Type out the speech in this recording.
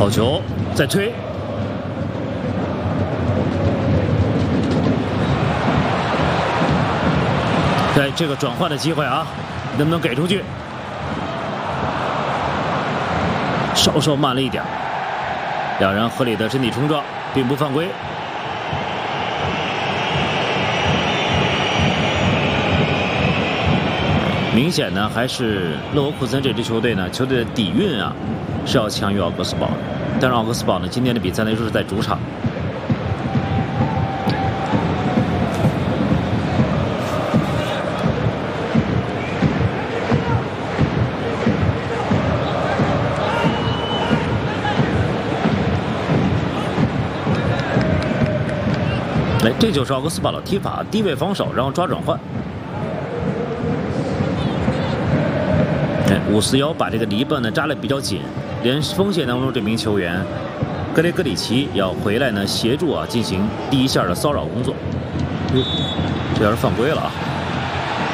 好球，再推。对，这个转换的机会啊，能不能给出去？稍稍慢了一点。两人合理的身体冲撞，并不犯规。 明显呢，还是勒沃库森这支球队呢，球队的底蕴啊是要强于奥格斯堡的。但是奥格斯堡呢，今天的比赛来说是在主场。哎，这就是奥格斯堡的踢法，低位防守，然后抓转换。 541把这个篱笆呢扎得比较紧，连锋线当中这名球员格雷格里奇要回来呢协助啊进行第一线的骚扰工作。这要是犯规了啊！